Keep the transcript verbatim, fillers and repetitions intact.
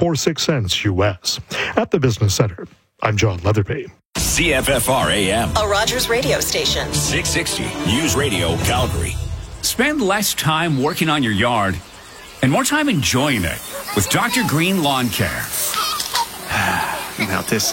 forty-six cents U S. At the Business Center, I'm John Leatherby. C F F R A M. A Rogers radio station. six sixty News Radio, Calgary. Spend less time working on your yard and more time enjoying it with Doctor Green Lawn Care. Now this